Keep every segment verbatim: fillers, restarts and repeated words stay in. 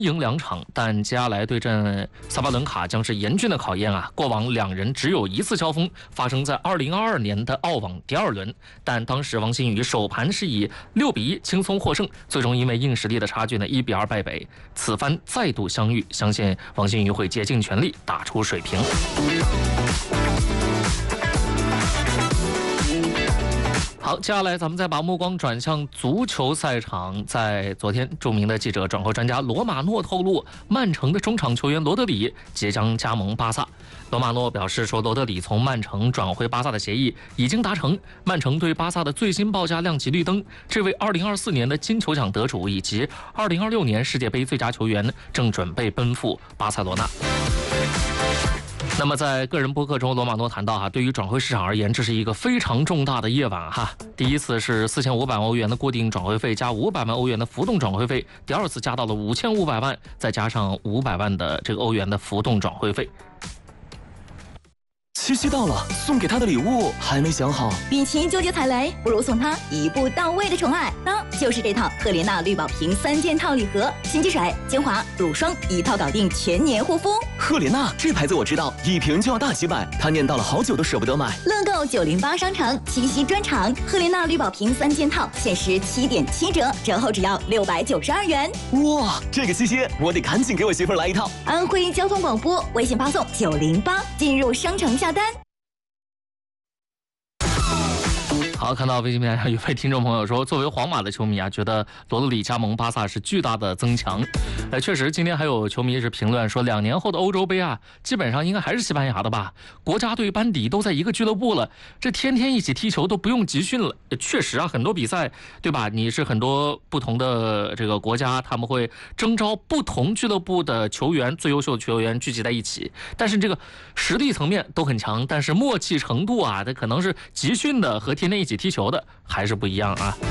赢两场，但接下来对阵萨巴伦卡将是严峻的考验啊！过往两人只有一次交锋，发生在二零二二年的澳网第二轮，但当时王新宇首盘是以六比一轻松获胜，最终因为硬实力的差距呢，一比二败北。此番再度相遇，相信王新宇会竭尽全力打出水平。好，接下来咱们再把目光转向足球赛场。在昨天，著名的记者转会专家罗马诺透露，曼城的中场球员罗德里即将加盟巴萨。罗马诺表示说，罗德里从曼城转会巴萨的协议已经达成，曼城对巴萨的最新报价亮起绿灯。这位二零二四年的金球奖得主以及二零二六年世界杯最佳球员正准备奔赴巴塞罗那。那么在个人播客中，罗马诺谈到哈，对于转会市场而言，这是一个非常重大的夜晚哈。第一次是四千五百万欧元的固定转会费加五百万欧元的浮动转会费，第二次加到了五千五百万，再加上五百万的这个欧元的浮动转会费。 七夕到了，送给他的礼物还没想好。 与其纠结踩雷，不如送他一步到位的宠爱，那就是这套赫莲娜绿宝瓶三件套礼盒，新机水、精华、乳霜一套搞定全年护肤。 赫莲娜这牌子我知道，一瓶就要大几百，他念叨了好久都舍不得买。 乐购九零八商城七夕专场，赫莲娜绿宝瓶三件套限时七点七折，折后只要六百九十二元。 哇，这个七夕我得赶紧给我媳妇儿来一套。 安徽交通广播微信发送九零八进入商城下单。 好，看到微信平台上有位听众朋友说，作为皇马的球迷啊，觉得罗德里加盟巴萨是巨大的增强。呃，确实，今天还有球迷是评论说，两年后的欧洲杯啊，基本上应该还是西班牙的吧？国家队班底都在一个俱乐部了，这天天一起踢球都不用集训了。确实啊，很多比赛，对吧？你是很多不同的这个国家，他们会征召不同俱乐部的球员，最优秀的球员聚集在一起，但是这个实力层面都很强，但是默契程度啊，这可能是集训的和天天一起踢球的还是不一样啊。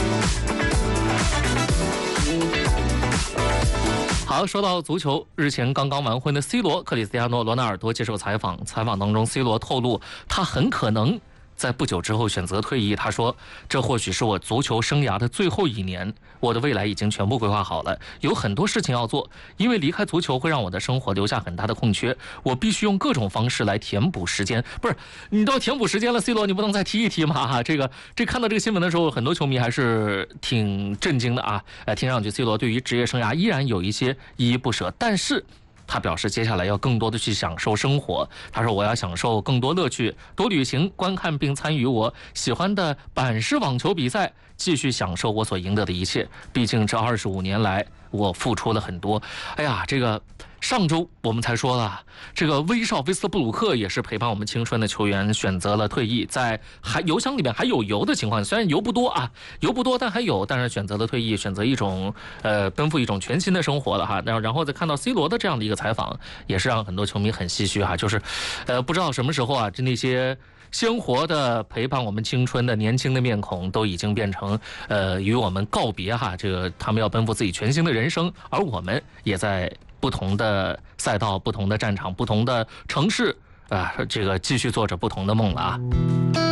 好，说到足球，日前刚刚完婚的 C 罗克里斯蒂亚诺·罗纳尔多接受采访，采访当中 C 罗透露，他很可能在不久之后选择退役。他说，这或许是我足球生涯的最后一年，我的未来已经全部规划好了，有很多事情要做，因为离开足球会让我的生活留下很大的空缺，我必须用各种方式来填补时间。不是，你都要填补时间了 C 罗，你不能再踢一踢吗？这个这看到这个新闻的时候，很多球迷还是挺震惊的啊。呃，听上去 C 罗对于职业生涯依然有一些依依不舍，但是他表示接下来要更多的去享受生活。他说，我要享受更多乐趣，多旅行，观看并参与我喜欢的板式网球比赛，继续享受我所赢得的一切。毕竟这二十五年来我付出了很多。哎呀，这个上周我们才说了，这个威少威斯特布鲁克也是陪伴我们青春的球员选择了退役，在还油箱里面还有油的情况，虽然油不多啊，油不多但还有，但是选择了退役，选择一种呃奔赴一种全新的生活了哈。然后然后再看到 C 罗的这样的一个采访，也是让很多球迷很唏嘘哈，就是呃不知道什么时候啊，这那些鲜活的陪伴我们青春的年轻的面孔都已经变成呃与我们告别哈，这个他们要奔赴自己全新的人生，而我们也在不同的赛道、不同的战场、不同的城市啊、呃，这个继续做着不同的梦了啊。